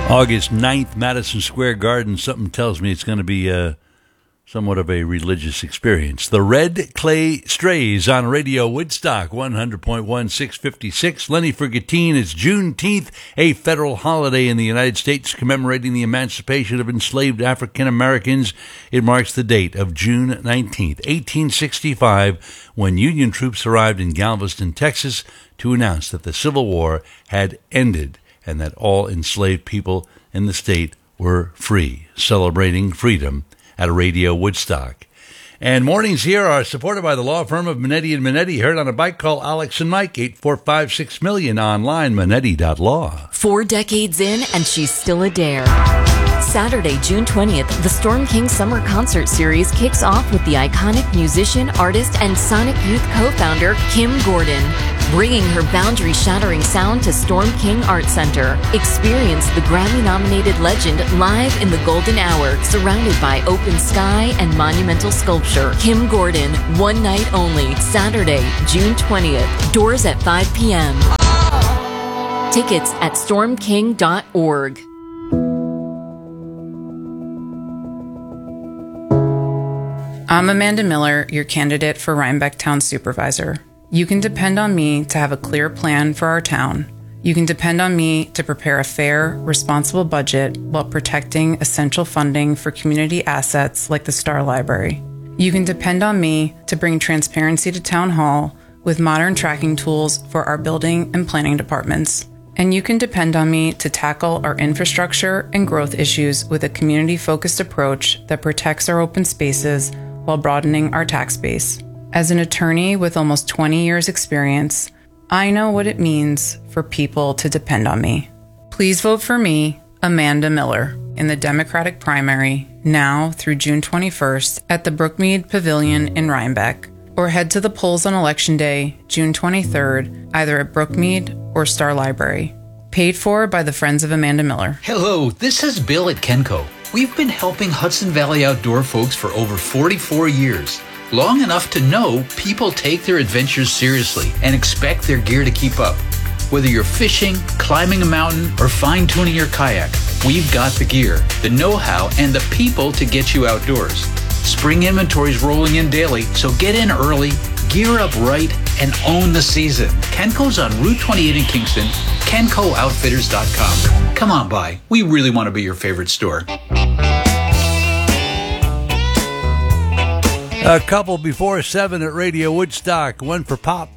August 9th, Madison Square Garden. Something tells me it's going to be somewhat of a religious experience. The Red Clay Strays on Radio Woodstock, 100.1, 656. Lenny Fergatine. It's Juneteenth, a federal holiday in the United States commemorating the emancipation of enslaved African Americans. It marks the date of June 19th, 1865, when Union troops arrived in Galveston, Texas, to announce that the Civil War had ended and that all enslaved people in the state were free, celebrating freedom at Radio Woodstock. And mornings here are supported by the law firm of Minetti and Minetti, heard on a bike. Call Alex and Mike, 845-6000000, online, minetti.law. 4 decades in, and she's still a dare. Saturday, June 20th, the Storm King Summer Concert Series kicks off with the iconic musician, artist, and Sonic Youth co-founder, Kim Gordon, bringing her boundary-shattering sound to Storm King Art Center. Experience the Grammy-nominated legend live in the golden hour, surrounded by open sky and monumental sculpture. Kim Gordon, one night only, Saturday, June 20th. Doors at 5 p.m. Tickets at stormking.org. I'm Amanda Miller, your candidate for Rhinebeck Town Supervisor. You can depend on me to have a clear plan for our town. You can depend on me to prepare a fair, responsible budget while protecting essential funding for community assets like the Star Library. You can depend on me to bring transparency to Town Hall with modern tracking tools for our building and planning departments. And you can depend on me to tackle our infrastructure and growth issues with a community-focused approach that protects our open spaces while broadening our tax base. As an attorney with almost 20 years experience, I know what it means for people to depend on me. Please vote for me, Amanda Miller, in the Democratic primary now through June 21st at the Brookmead Pavilion in Rhinebeck, or head to the polls on Election Day, June 23rd, either at Brookmead or Star Library. Paid for by the Friends of Amanda Miller. Hello, this is Bill at Kenco. We've been helping Hudson Valley Outdoor folks for over 44 years. Long enough to know people take their adventures seriously and expect their gear to keep up. Whether you're fishing, climbing a mountain, or fine-tuning your kayak, we've got the gear, the know-how, and the people to get you outdoors. Spring inventory's rolling in daily, so get in early, gear up right, and own the season. Kenco's on Route 28 in Kingston, KencoOutfitters.com. Come on by. We really want to be your favorite store. A couple before 7 at Radio Woodstock. One for Pop